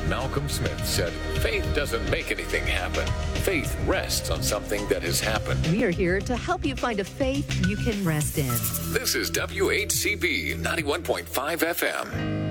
Malcolm Smith said, faith doesn't make anything happen. Faith rests on something that has happened. We are here to help you find a faith you can rest in. This is WHCB 91.5 FM.